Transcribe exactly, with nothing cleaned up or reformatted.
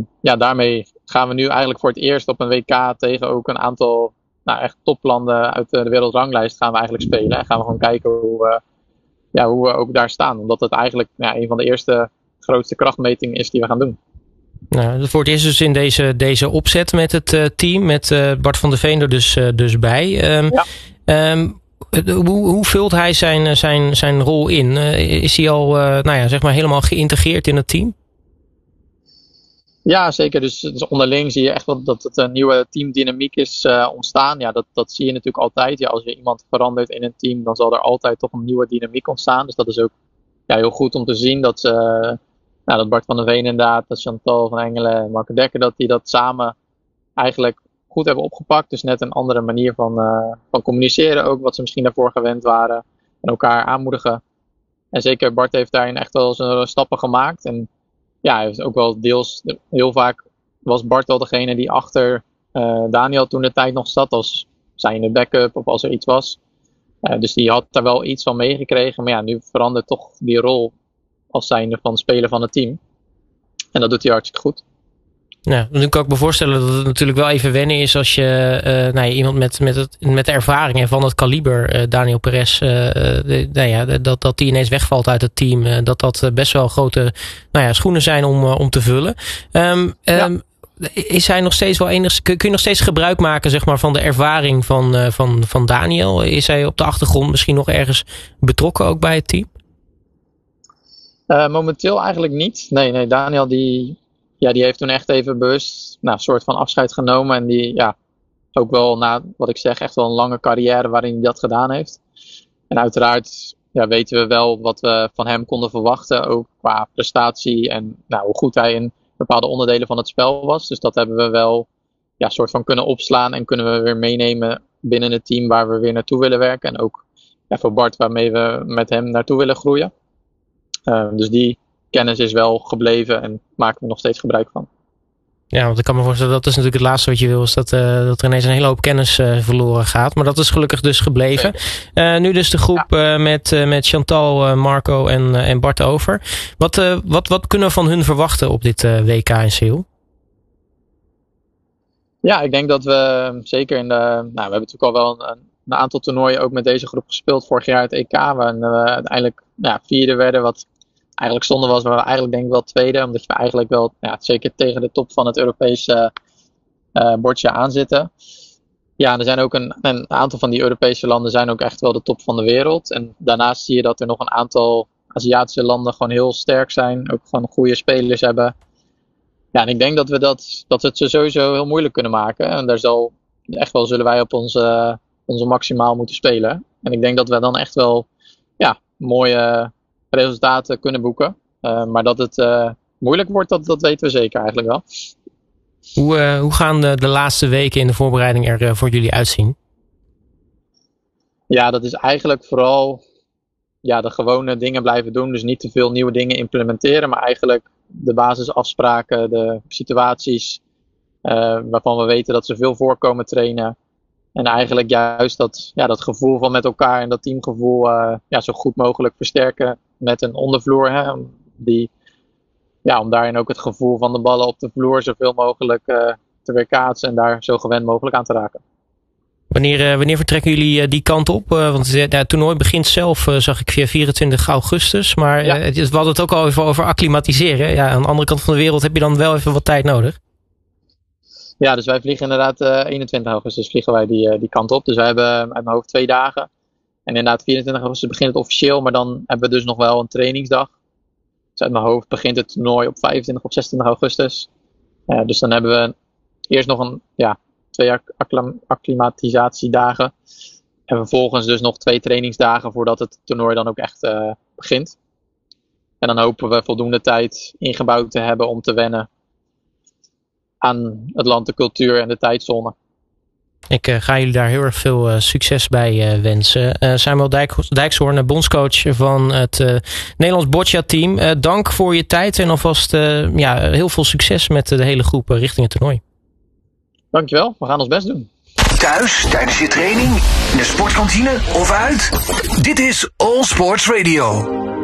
ja, daarmee gaan we nu eigenlijk voor het eerst op een W K tegen ook een aantal nou, echt toplanden uit de wereldranglijst gaan we eigenlijk spelen. En gaan we gewoon kijken hoe we, ja, hoe we ook daar staan. Omdat het eigenlijk ja, een van de eerste grootste krachtmetingen is die we gaan doen. Nou, voor het eerst dus in deze, deze opzet met het uh, team, met uh, Bart van der Veen er dus, uh, dus bij. Um, ja. um, hoe, hoe vult hij zijn, zijn, zijn rol in? Uh, is hij al uh, nou ja, zeg maar helemaal geïntegreerd in het team? Ja, zeker. Dus, dus onderling zie je echt wel dat het een nieuwe teamdynamiek is uh, ontstaan. Ja, dat, dat zie je natuurlijk altijd. Ja, als je iemand verandert in een team, dan zal er altijd toch een nieuwe dynamiek ontstaan. Dus dat is ook ja, heel goed om te zien dat, uh, nou, dat Bart van der Veen inderdaad, dat Chantal van Engelen en Marco Dekker, dat die dat samen eigenlijk goed hebben opgepakt. Dus net een andere manier van, uh, van communiceren ook, wat ze misschien daarvoor gewend waren. En elkaar aanmoedigen. En zeker Bart heeft daarin echt wel zijn stappen gemaakt. En ja, hij heeft ook wel deels, heel vaak was Bart wel degene die achter uh, Daniel toen de tijd nog zat als zijnde backup of als er iets was. Uh, dus die had daar wel iets van meegekregen. Maar ja, nu verandert toch die rol als zijnde van speler van het team. En dat doet hij hartstikke goed. Ja, dan kan ik me voorstellen dat het natuurlijk wel even wennen is als je uh, nou ja, iemand met, met, het, met de ervaring en van het kaliber, uh, Daniel Perez, uh, de, nou ja, dat, dat die ineens wegvalt uit het team. Uh, dat dat best wel grote nou ja, schoenen zijn om, uh, om te vullen. Um, ja. um, is hij nog steeds wel enigszins, kun, kun je nog steeds gebruik maken zeg maar, van de ervaring van, uh, van, van Daniel? Is hij op de achtergrond misschien nog ergens betrokken ook bij het team? Uh, momenteel eigenlijk niet. Nee, nee, Daniel die... Ja, die heeft toen echt even bewust nou, een soort van afscheid genomen. En die, ja, ook wel na, wat ik zeg, echt wel een lange carrière waarin hij dat gedaan heeft. En uiteraard ja, weten we wel wat we van hem konden verwachten. Ook qua prestatie en nou, hoe goed hij in bepaalde onderdelen van het spel was. Dus dat hebben we wel ja, een soort van kunnen opslaan. En kunnen we weer meenemen binnen het team waar we weer naartoe willen werken. En ook ja, voor Bart waarmee we met hem naartoe willen groeien. Uh, dus die kennis is wel gebleven en maken we nog steeds gebruik van. Ja, want ik kan me voorstellen, dat is natuurlijk het laatste wat je wil, is dat, uh, dat er ineens een hele hoop kennis uh, verloren gaat. Maar dat is gelukkig dus gebleven. Uh, nu dus de groep ja. uh, met, uh, met Chantal, uh, Marco en, uh, en Bart over. Wat, uh, wat, wat kunnen we van hun verwachten op dit uh, W K in Seoul? Ja, ik denk dat we zeker in de... Nou, we hebben natuurlijk al wel een, een aantal toernooien ook met deze groep gespeeld. Vorig jaar het E K, waarin we uiteindelijk ja, vierde werden, wat eigenlijk zonde was, maar we eigenlijk denk ik wel tweede. Omdat we eigenlijk wel ja, zeker tegen de top van het Europese uh, bordje aanzitten. Ja, er zijn ook een, een aantal van die Europese landen zijn ook echt wel de top van de wereld. En daarnaast zie je dat er nog een aantal Aziatische landen gewoon heel sterk zijn. Ook gewoon goede spelers hebben. Ja, en ik denk dat we dat, dat we het ze sowieso heel moeilijk kunnen maken. En daar zal echt wel zullen wij op onze, onze maximaal moeten spelen. En ik denk dat we dan echt wel ja, mooie resultaten kunnen boeken. Uh, maar dat het uh, moeilijk wordt, dat, dat weten we zeker eigenlijk wel. Hoe, uh, hoe gaan de, de laatste weken in de voorbereiding er uh, voor jullie uitzien? Ja, dat is eigenlijk vooral ja, de gewone dingen blijven doen. Dus niet te veel nieuwe dingen implementeren. Maar eigenlijk de basisafspraken, de situaties uh, waarvan we weten dat ze veel voorkomen trainen. En eigenlijk juist dat, ja, dat gevoel van met elkaar en dat teamgevoel uh, ja, zo goed mogelijk versterken met een ondervloer. Hè, die, ja, om daarin ook het gevoel van de ballen op de vloer zoveel mogelijk uh, te weerkaatsen en daar zo gewend mogelijk aan te raken. Wanneer, uh, wanneer vertrekken jullie uh, die kant op? Uh, want uh, het toernooi begint zelf, uh, zag ik, via vierentwintig augustus. Maar ja. uh, we hadden het ook al even over acclimatiseren. Ja, aan de andere kant van de wereld heb je dan wel even wat tijd nodig. Ja, dus wij vliegen inderdaad uh, eenentwintig augustus vliegen wij die, uh, die kant op. Dus wij hebben uit mijn hoofd twee dagen. En inderdaad vierentwintig augustus begint het officieel. Maar dan hebben we dus nog wel een trainingsdag. Dus uit mijn hoofd begint het toernooi op vijfentwintig of zesentwintig augustus. Uh, dus dan hebben we eerst nog een, ja, twee acclim- acclimatisatiedagen. En vervolgens dus nog twee trainingsdagen voordat het toernooi dan ook echt uh, begint. En dan hopen we voldoende tijd ingebouwd te hebben om te wennen aan het land, de cultuur en de tijdzone. Ik uh, ga jullie daar heel erg veel uh, succes bij uh, wensen. Uh, Samuel Dijk, Dijkshoorn, bondscoach van het uh, Nederlands boccia-team. Uh, dank voor je tijd en alvast uh, ja, heel veel succes met de hele groep uh, richting het toernooi. Dankjewel, we gaan ons best doen. Thuis, tijdens je training, in de sportkantine of uit? Dit is All Sports Radio.